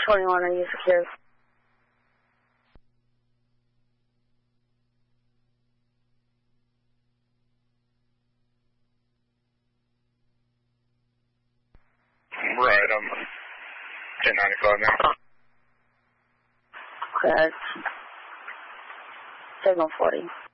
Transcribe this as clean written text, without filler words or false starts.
21, are you secure? Right, I'm 1095 now. Okay, signal 40.